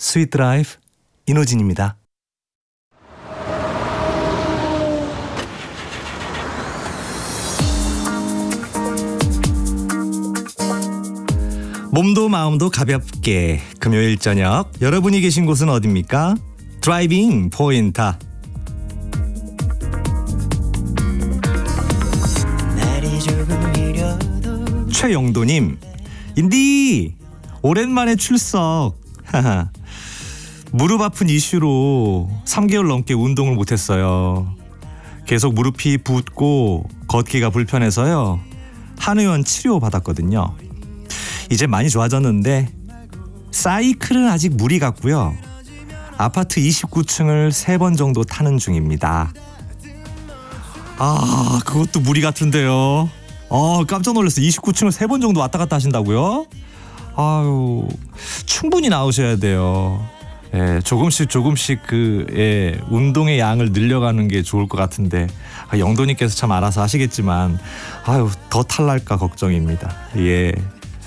스윗 드라이브 이노진입니다. 몸도 마음도 가볍게 금요일 저녁 여러분이 계신 곳은 어디입니까? 드라이빙 포인트. 최영도님, 인디 오랜만에 출석. 무릎 아픈 이슈로 3개월 넘게 운동을 못했어요. 계속 무릎이 붓고 걷기가 불편해서요. 한의원 치료 받았거든요. 이제 많이 좋아졌는데 사이클은 아직 무리 같고요. 아파트 29층을 3번 정도 타는 중입니다. 아, 그것도 무리 같은데요. 깜짝 놀랐어요. 29층을 3번 정도 왔다 갔다 하신다고요? 아유, 충분히 나오셔야 돼요. 예, 조금씩 운동의 양을 늘려가는 게 좋을 것 같은데, 영도님께서 참 알아서 하시겠지만, 아유, 더 탈날까 걱정입니다. 예.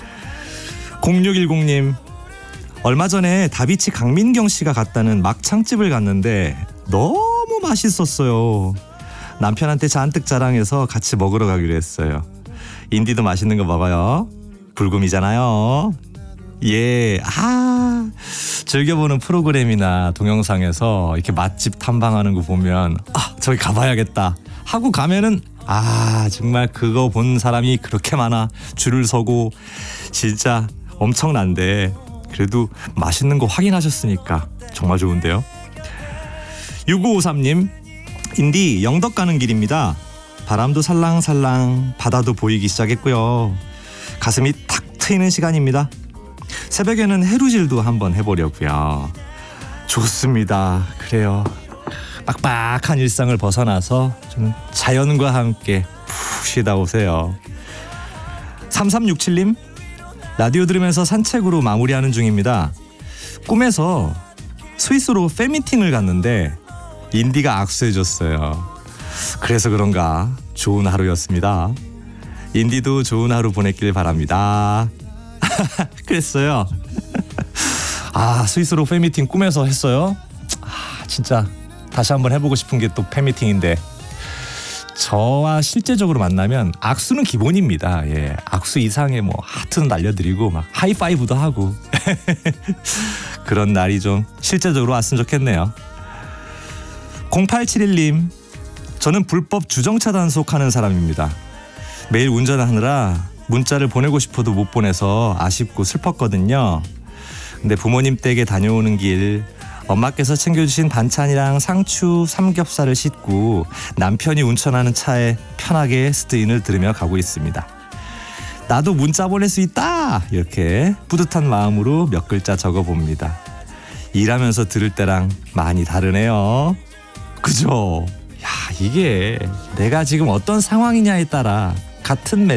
0610님, 얼마 전에 다비치 강민경 씨가 갔다는 막창집을 갔는데 너무 맛있었어요. 남편한테 잔뜩 자랑해서 같이 먹으러 가기로 했어요. 인디도 맛있는 거 먹어요. 불금이잖아요. 예, 즐겨보는 프로그램이나 동영상에서 이렇게 맛집 탐방하는 거 보면 저기 가봐야겠다 하고 가면은 정말 그거 본 사람이 그렇게 많아. 줄을 서고 진짜 엄청난데 그래도 맛있는 거 확인하셨으니까 정말 좋은데요. 6553님, 인디 영덕 가는 길입니다. 바람도 살랑살랑, 바다도 보이기 시작했고요. 가슴이 탁 트이는 시간입니다. 새벽에는 해루질도 한번 해보려고요. 좋습니다. 그래요. 빡빡한 일상을 벗어나서 좀 자연과 함께 푹 쉬다 오세요. 3367님, 라디오 들으면서 산책으로 마무리하는 중입니다. 꿈에서 스위스로 팬미팅을 갔는데 인디가 악수해줬어요. 그래서 그런가 좋은 하루였습니다. 인디도 좋은 하루 보냈길 바랍니다. 그랬어요. 스위스로 팬미팅 꿈에서 했어요. 진짜 다시 한번 해보고 싶은 게 또 팬미팅인데, 저와 실제적으로 만나면 악수는 기본입니다. 예, 악수 이상의 하트는 날려드리고 막 하이파이브도 하고 그런 날이 좀 실제적으로 왔으면 좋겠네요. 0871님, 저는 불법 주정차 단속하는 사람입니다. 매일 운전하느라 문자를 보내고 싶어도 못 보내서 아쉽고 슬펐거든요. 근데 부모님 댁에 다녀오는 길 엄마께서 챙겨주신 반찬이랑 상추, 삼겹살을 싣고 남편이 운전하는 차에 편하게 스트인을 들으며 가고 있습니다. 나도 문자 보낼 수 있다! 이렇게 뿌듯한 마음으로 몇 글자 적어봅니다. 일하면서 들을 때랑 많이 다르네요. 그죠? 이게 내가 지금 어떤 상황이냐에 따라 같은